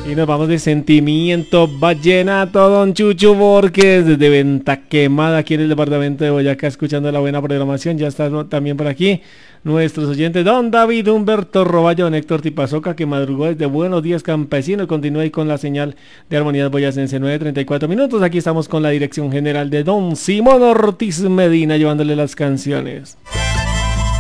Y nos vamos de sentimiento vallenato, don Chucho Borges, desde Venta Quemada, aquí en el departamento de Boyacá, escuchando la buena programación. Ya está también por aquí nuestros oyentes, don David Humberto Roballo, don Héctor Tipazoca, que madrugó desde Buenos Días Campesino. Continúa ahí con la señal de Armonías Boyacense, 9:34 minutos. Aquí estamos con la dirección general de don Simón Ortiz Medina, llevándole las canciones.